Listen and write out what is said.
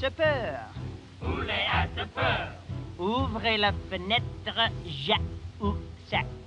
peur. Poulet a peur. Ouvrez la fenêtre, ja ou ça.